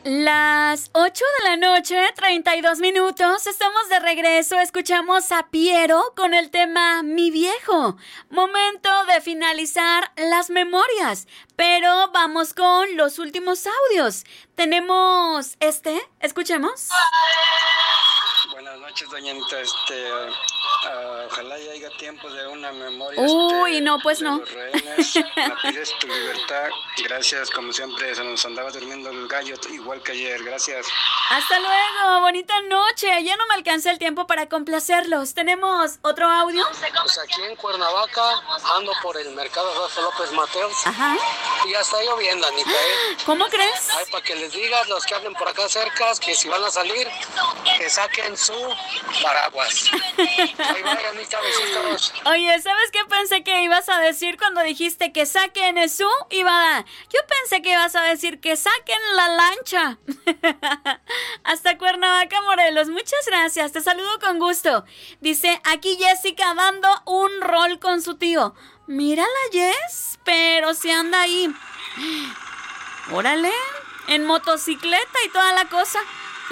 Las 8 de la noche, 32 minutos, estamos de regreso, escuchamos a Piero con el tema Mi Viejo. Momento de finalizar las memorias, pero vamos con los últimos audios. Tenemos escuchemos. Buenas noches, doña Anita, ojalá ya haya tiempo de una memoria. Uy, no, pues de no. Los rehenes, la pides tu libertad, gracias, como siempre, se nos andaba durmiendo el gallo, igual que ayer, gracias. Hasta luego, bonita noche, ya no me alcancé el tiempo para complacerlos. ¿Tenemos otro audio? Pues aquí en Cuernavaca, ando por el mercado Adolfo López Mateos. Ajá. Y ya está lloviendo, Anita, ¿eh? ¿Cómo crees? Ay, para que les digas, los que hablen por acá cerca, que si van a salir, que saquen su paraguas. Ahí va, Anita, besitos. Oye, ¿sabes qué pensé que ibas a decir cuando dijiste que saquen su Ivada? Yo pensé que ibas a decir que saquen la lancha. Hasta Cuernavaca, Morelos. Muchas gracias, te saludo con gusto. Dice, aquí Jessica dando un rol con su tío. Mírala, Jess, pero si anda ahí. Órale, en motocicleta y toda la cosa.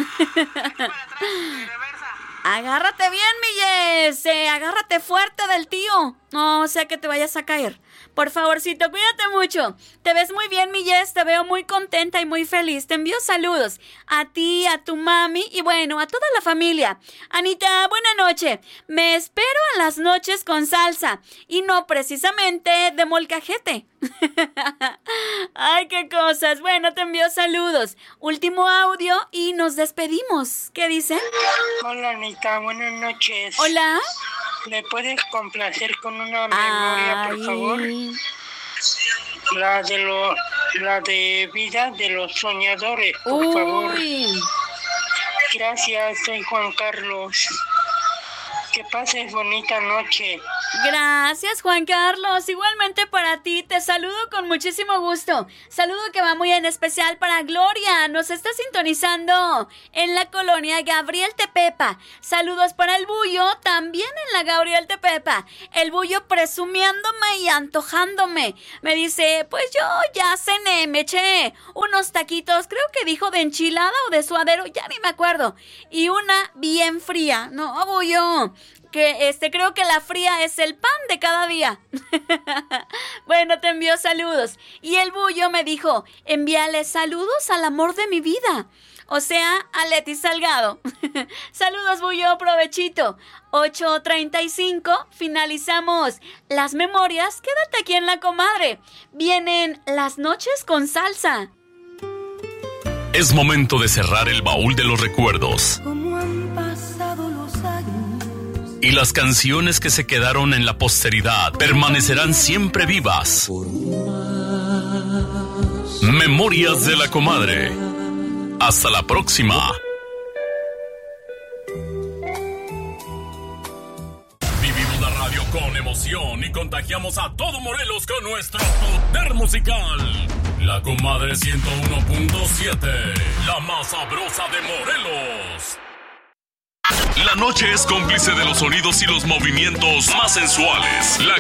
Agárrate bien, mi Jess. Agárrate fuerte del tío. No sea que te vayas a caer. Por favorcito, cuídate mucho. Te ves muy bien, mi Jess. Te veo muy contenta y muy feliz. Te envío saludos a ti, a tu mami y bueno, a toda la familia. Anita, buena noche. Me espero a las noches con salsa y no precisamente de molcajete. Ay, qué cosas. Bueno, te envío saludos. Último audio y nos despedimos. ¿Qué dicen? Hola, Anita, buenas noches. Hola. ¿Me puedes complacer con una memoria, por favor? La de Vida de los Soñadores, por favor. Gracias, soy Juan Carlos. Que pases bonita noche. Gracias, Juan Carlos. Igualmente para ti, te saludo con muchísimo gusto. Saludo que va muy en especial para Gloria. Nos está sintonizando en la colonia Gabriel Tepepa. Saludos para el Bullo, también en la Gabriel Tepepa. El Bullo presumiéndome y antojándome. Me dice, pues yo ya cené, me eché unos taquitos, creo que dijo de enchilada o de suadero, ya ni me acuerdo. Y una bien fría. No, Bullo, que creo que la fría es el pan de cada día. Bueno, te envío saludos. Y el Bullo me dijo, envíale saludos al amor de mi vida. O sea, a Leti Salgado. Saludos, Bullo, provechito. 8:35, finalizamos las memorias. Quédate aquí en La Comadre. Vienen las noches con salsa. Es momento de cerrar el baúl de los recuerdos. Y las canciones que se quedaron en la posteridad permanecerán siempre vivas. Memorias de La Comadre. Hasta la próxima. Vivimos la radio con emoción y contagiamos a todo Morelos con nuestro poder musical. La Comadre 101.7, la más sabrosa de Morelos. La noche es cómplice de los sonidos y los movimientos más sensuales.